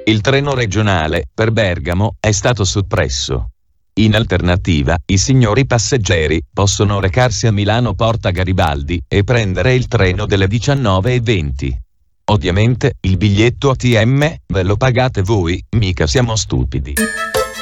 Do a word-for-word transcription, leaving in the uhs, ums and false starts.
Il treno regionale per Bergamo è stato soppresso. In alternativa, i signori passeggeri possono recarsi a Milano Porta Garibaldi e prendere il treno delle diciannove e venti. Ovviamente, il biglietto A T M ve lo pagate voi, mica siamo stupidi.